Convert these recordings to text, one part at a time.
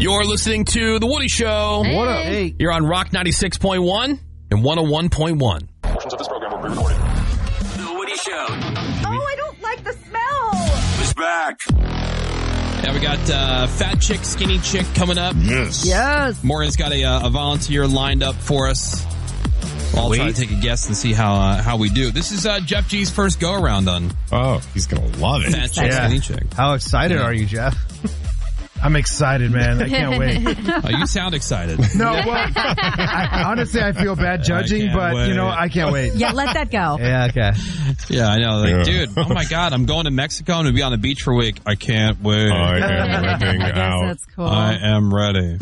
You're listening to The Woody Show. Hey. What up? Hey. You're on Rock 96.1 and 101.1. Portions of this program will be recorded. The Woody Show Oh, I don't like the smell. is back. Yeah, we got Fat Chick, Skinny Chick coming up. Yes. Morgan's got a volunteer lined up for us. I'll try to take a guess and see how we do. This is Jeff G's first go-around on Oh, he's going to love it. Fat Chick, Yeah. Skinny Chick. How excited are you, Jeff? I'm excited, man. I can't wait. Oh, you sound excited. No, well, honestly, I feel bad judging, can't but, wait. I can't wait. Yeah, let that go. Yeah, okay. Yeah, I know. Like, Yeah. dude, oh my God, I'm going to Mexico and to be on the beach for a week. I can't wait. I am letting I guess out. that's cool. I am ready.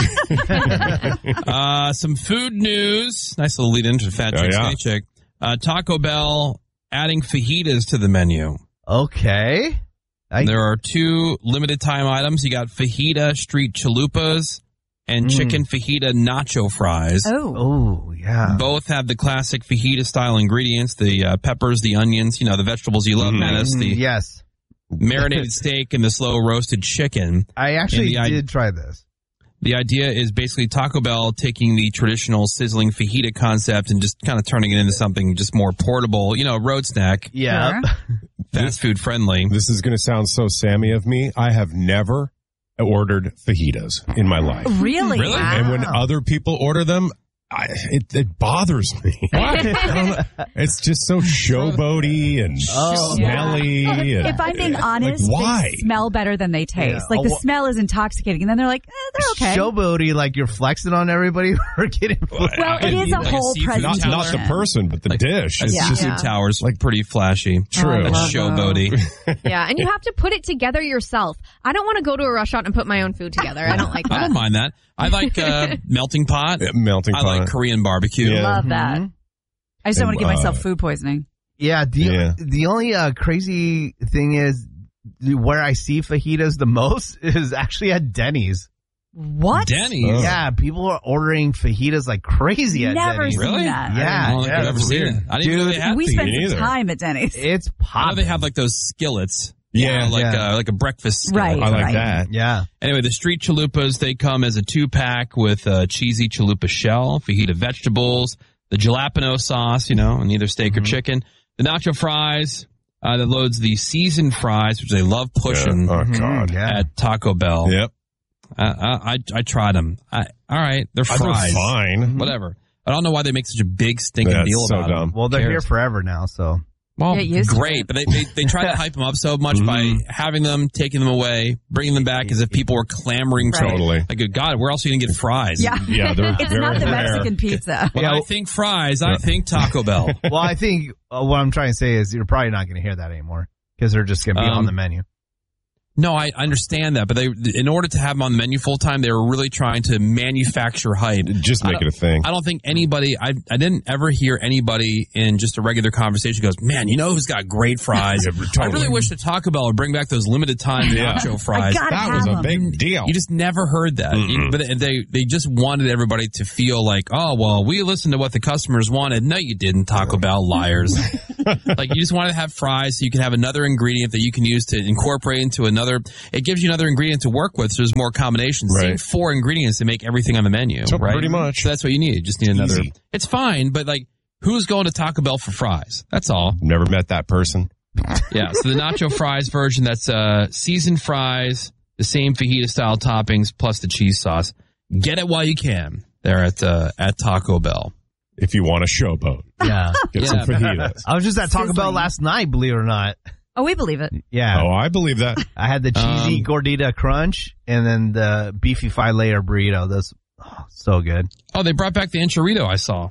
Some food news. Nice little lead into Fat Chick, yeah. Skinny Chick. Taco Bell adding fajitas to the menu. Okay. There are 2 limited time items. You got fajita street chalupas and chicken fajita nacho fries. Oh. Oh, yeah. Both have the classic fajita style ingredients, the peppers, the onions, the vegetables you love, Menace, the Yes. marinated steak and the slow roasted chicken. I actually And the did try this. The idea is basically Taco Bell taking the traditional sizzling fajita concept and just kind of turning it into something just more portable, road snack, Yeah. Sure. fast food friendly. This is going to sound so Sammy of me. I have never ordered fajitas in my life. Really? Really? Wow. And when other people order them, it bothers me. It's just so showboaty and smelly. And, If I'm being honest, why? they smell better than they taste. Yeah. Like the Oh, smell is intoxicating, and then they're like, they're okay. Showboaty, like you're flexing on everybody for getting Well, it is a Like a whole seafood not, presentation. not the person, but the dish. A It's seafood just tower's like pretty flashy. true. A love showboaty. Yeah, and you have to put it together yourself. I don't want to go to a restaurant and put my own food together. I don't like I that. don't mind that. I like melting pot. melting I pot. like Korean barbecue. Yeah. Love that. I just don't want to give And, myself food poisoning. Yeah. The only crazy thing is where I see fajitas the most is actually at Denny's. What? Denny's. Yeah, people are ordering fajitas like crazy at Never Denny's. seen Really? that. Yeah. I don't think I've yeah, ever it's seen weird. it. I didn't even know they had We fajitas. spent Me some neither. time at Denny's. It's I know popping. they have like those skillets. Yeah, like a breakfast skillet. Right. I like right. that. Yeah. Anyway, the street chalupas, they come as a 2-pack with a cheesy chalupa shell, fajita vegetables, the jalapeno sauce, and either steak or chicken. The nacho fries, that loads the seasoned fries, which they love pushing Oh, God. Yeah. at Taco Bell. Yep. I tried them. All right, they're They're fries. fine. Whatever. I don't know why they make such a big stinking That's deal so about dumb. them. Well, they're Who here cares? forever now, so. Well, Get used to great, it. but they try to hype them up so much by having them, taking them away, bringing them back as if people were clamoring to Right. Totally. Like, good God, where else are you going to get fries? Yeah. Yeah, they're It's very not the rare. Mexican pizza. When I think fries, I think Taco Bell. Well, I think what I'm trying to say is you're probably not going to hear that anymore because they're just going to be on the menu. No, I understand that, but in order to have them on the menu full time, they were really trying to manufacture hype. Just make it a thing. I don't think anybody, I didn't ever hear anybody in just a regular conversation goes, man, who's got great fries? Yeah, totally. I really wish that Taco Bell would bring back those limited time nacho fries. gotta That was have a 'em. big deal. You just never heard that. But they just wanted everybody to feel like, oh, well, we listened to what the customers wanted. No, you didn't, Taco Bell, liars. Like, you just wanted to have fries so you can have another ingredient that you can use to incorporate into another. It gives you another ingredient to work with, so there's more combinations. Right. Same 4 ingredients to make everything on the menu, So right? pretty much. So that's what you need. You just need another. Easy. It's fine, but like, who's going to Taco Bell for fries? That's all. Never met that person. Yeah, so the nacho fries version, that's seasoned fries, the same fajita style toppings, plus the cheese sauce. Get it while you can there at Taco Bell. If you want a showboat, Yeah. get some fajitas. I was just at Taco Bell Sizzling. last night, believe it or not. Oh, we believe it. Yeah. Oh, I believe that. I had the cheesy gordita crunch and then the beefy 5-layer burrito. That's so good. Oh, they brought back the enchilada I saw.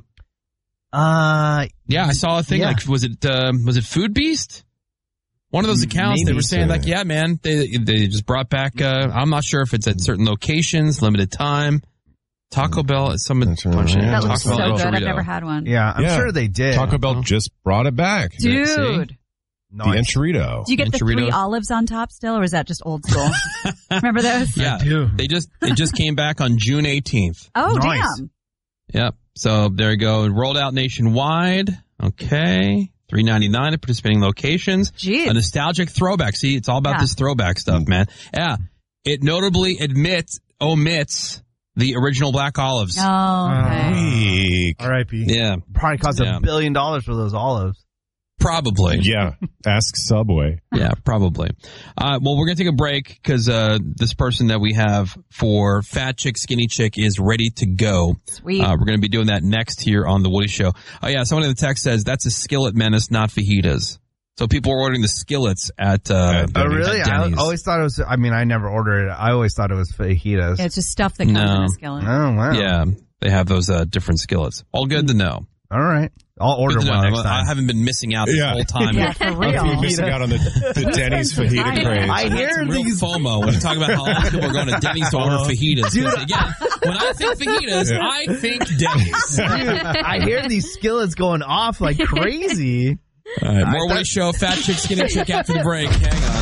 Yeah, I saw a thing Yeah. like, was it Food Beast? One of those accounts, they Maybe were saying so. like, yeah, man, they just brought back, I'm not sure if it's at certain locations, limited time. Taco Bell, someone That's right. punching Yeah. That Taco looks so Bell good. I've enchilada. never had one. Yeah, I'm Yeah. sure they did. Taco Bell just brought it back. Dude. The enchilada. Do you get the Enchilada. 3 olives on top still, or is that just old school? Remember those? Yeah, it just came back on June 18th. Oh, Nice. damn. Yep. So there you go. It rolled out nationwide. Okay. $3.99 at participating locations. Jeez. A nostalgic throwback. See, it's all about Yeah. this throwback stuff, man. Yeah. It notably omits omits the original black olives. Oh, okay. Weak. R.I.P. Yeah, Probably cost $1 billion for those olives. probably. Yeah. Ask Subway. Yeah, probably. Well, we're going to take a break because this person that we have for Fat Chick, Skinny Chick is ready to go. Sweet. We're going to be doing that next here on The Woody Show. Oh, yeah, someone in the text says that's a skillet menace, not fajitas. So people are ordering the skillets at Oh, really? at I Denny's. always thought it was, I mean, I never ordered it. I always thought it was fajitas. Yeah, it's just stuff that comes in No. a skillet. Oh, wow. Yeah, they have those different skillets. All good to know. All right. I'll order Good to one know. next time. I haven't been missing out this Yeah. whole time. Yeah, for real. You're missing out on the Denny's fajita craze. I That's hear real these. FOMO when you talk about how a lot of people are going to Denny's to order fajitas. Dude. 'Cause again, when I think fajitas, I think Denny's. Dude, I hear these skillets going off like crazy. All right, more Woody Show, Fat Chick, Skinny Chick after the break.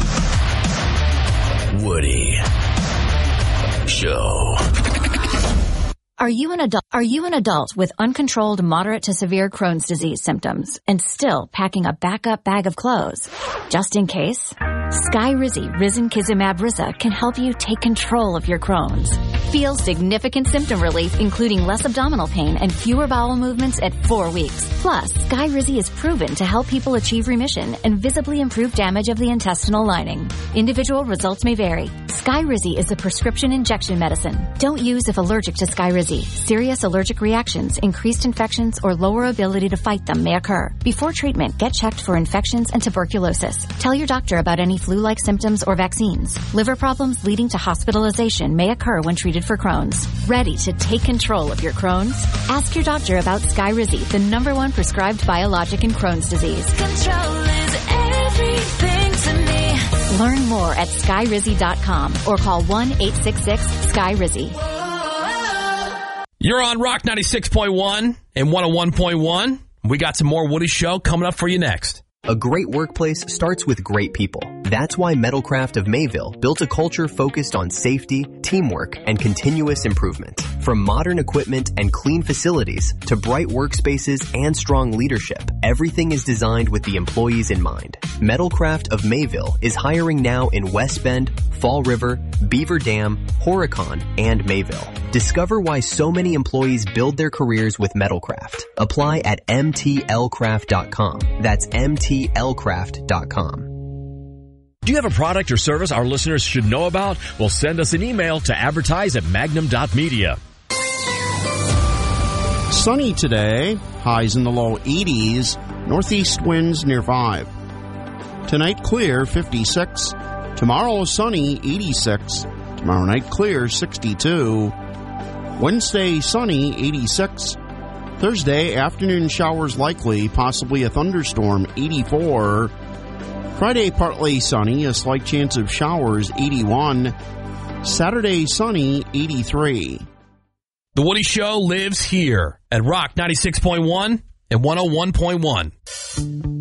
Hang on. Woody Show. Are you an adult with uncontrolled moderate to severe Crohn's disease symptoms and still packing a backup bag of clothes? Just in case? Skyrizi Risankizumab Riza can help you take control of your Crohn's. Feel significant symptom relief, including less abdominal pain and fewer bowel movements at 4 weeks. Plus, Skyrizi is proven to help people achieve remission and visibly improve damage of the intestinal lining. Individual results may vary. Skyrizi is a prescription injection medicine. Don't use if allergic to Skyrizi. Serious allergic reactions, increased infections, or lower ability to fight them may occur. Before treatment, get checked for infections and tuberculosis. Tell your doctor about any flu-like symptoms or vaccines. Liver problems leading to hospitalization may occur when treated for Crohn's. Ready to take control of your Crohn's? Ask your doctor about Skyrizi, the #1 prescribed biologic in Crohn's disease. Control is everything to me. Learn more at skyrizi.com or call 1-866-SKY-RIZZY. You're on Rock 96.1 and 101.1. We got some more Woody Show coming up for you next. A great workplace starts with great people. That's why Metalcraft of Mayville built a culture focused on safety, teamwork, and continuous improvement. From modern equipment and clean facilities to bright workspaces and strong leadership, everything is designed with the employees in mind. Metalcraft of Mayville is hiring now in West Bend, Fall River, Beaver Dam, Horicon, and Mayville. Discover why so many employees build their careers with Metalcraft. Apply at mtlcraft.com. That's mtlcraft.com. Do you have a product or service our listeners should know about? Well, send us an email to advertise@magnum.media. Sunny today, highs in the low 80s, northeast winds near 5. Tonight clear, 56. Tomorrow sunny, 86. Tomorrow night clear, 62. Wednesday sunny, 86. Thursday afternoon showers likely, possibly a thunderstorm, 84. Friday partly sunny, a slight chance of showers, 81. Saturday sunny, 83. The Woody Show lives here at Rock 96.1 and 101.1.